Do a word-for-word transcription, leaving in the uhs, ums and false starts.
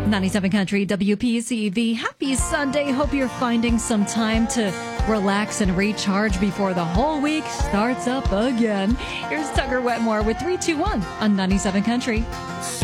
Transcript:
ninety-seven Country W P C V. Happy Sunday. Hope you're finding some time to relax and recharge before the whole week starts up again. Here's Tucker Wetmore with three two one on ninety-seven Country.